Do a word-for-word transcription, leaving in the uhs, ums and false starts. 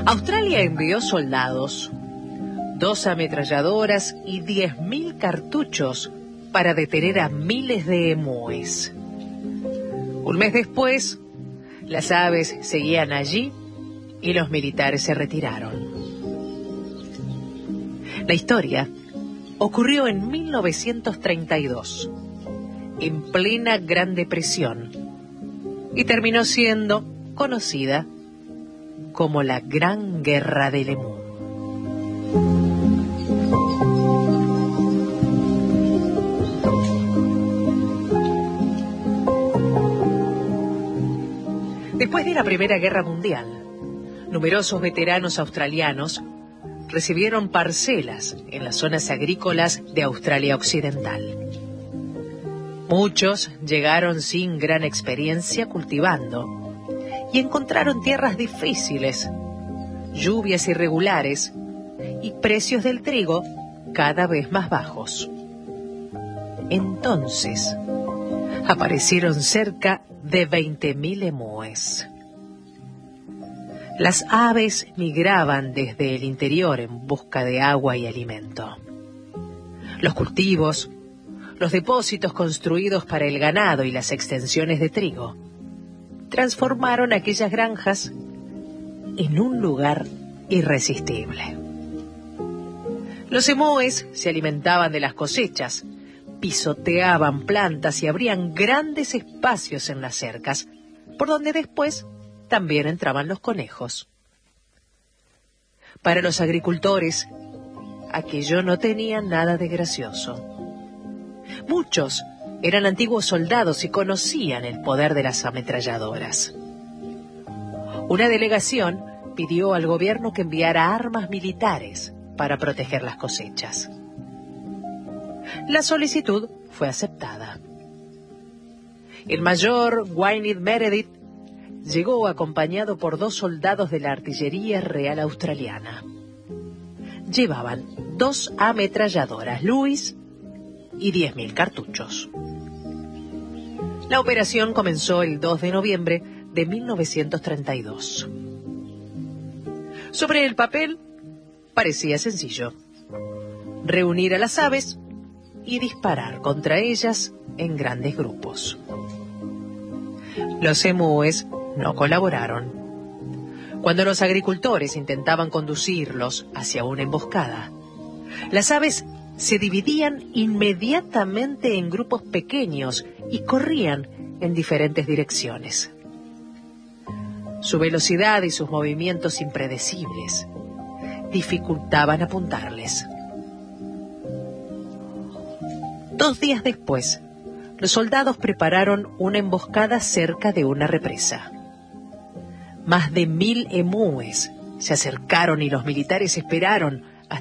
Australia envió soldados, dos ametralladoras y diez mil cartuchos para detener a miles de emúes. Un mes después, las aves seguían allí y los militares se retiraron. La historia ocurrió en mil novecientos treinta y dos, en plena Gran Depresión, y terminó siendo conocida como la Gran Guerra del Emú. Después de la Primera Guerra Mundial, numerosos veteranos australianos recibieron parcelas en las zonas agrícolas de Australia Occidental. Muchos llegaron sin gran experiencia cultivando y encontraron tierras difíciles, lluvias irregulares y precios del trigo cada vez más bajos. Entonces, aparecieron cerca de veinte mil emúes. Las aves migraban desde el interior en busca de agua y alimento. Los cultivos, los depósitos construidos para el ganado y las extensiones de trigo transformaron aquellas granjas en un lugar irresistible. Los emúes se alimentaban de las cosechas, pisoteaban plantas y abrían grandes espacios en las cercas, por donde después también entraban los conejos. Para los agricultores, aquello no tenía nada de gracioso. Muchos eran antiguos soldados y conocían el poder de las ametralladoras. Una delegación pidió al gobierno que enviara armas militares para proteger las cosechas. La solicitud fue aceptada. El mayor Gwynedd Meredith llegó acompañado por dos soldados de la artillería real australiana. Llevaban dos ametralladoras Lewis y diez mil cartuchos. La operación comenzó el dos de noviembre de mil novecientos treinta y dos. Sobre el papel parecía sencillo: reunir a las aves y disparar contra ellas en grandes grupos. Los emúes no colaboraron. Cuando los agricultores intentaban conducirlos hacia una emboscada, las aves se dividían inmediatamente en grupos pequeños y corrían en diferentes direcciones. Su velocidad y sus movimientos impredecibles dificultaban apuntarles. Dos días después, los soldados prepararon una emboscada cerca de una represa. Más de mil emúes se acercaron y los militares esperaron